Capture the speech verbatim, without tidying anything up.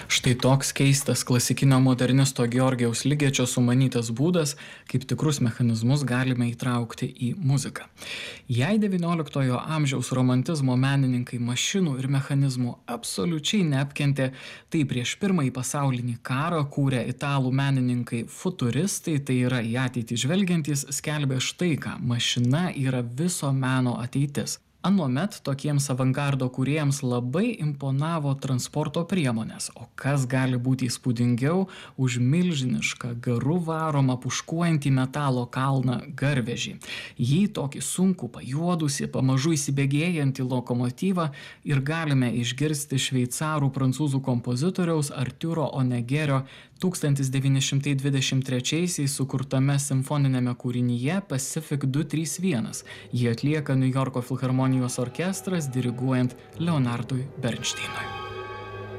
Štai toks keistas klasikinio modernisto Georgijaus Ligečio sumanytas būdas, kaip tikrus mechanizmus galime įtraukti į muziką. Jei devynioliktojo amžiaus romantizmo menininkai mašinų ir mechanizmų absoliučiai neapkentė, tai prieš pirmąjį pasaulinį karą kūrę italų menininkai futuristai, tai yra į ateitį žvelgiantys, skelbė štai ką: mašina yra viso meno ateitis. Anuomet tokiems avangardo kūrėjams labai imponavo transporto priemonės, o kas gali būti įspūdingiau už milžinišką garu varomą puškuojantį metalo kalną garvežį. Jį tokį sunkų, pajuodusį, pamažu įsibėgėjantį lokomotyvą ir galime išgirsti šveicarų prancūzų kompozitoriaus Arturo Onegerio tūkstantis devyni šimtai dvidešimt trečiaisiais sukurtame simfoniniame kūrinyje Pacific du trys vienas. Jį atlieka Niujorko filharmonijos orkestras diriguojant Leonardui Bernšteinui.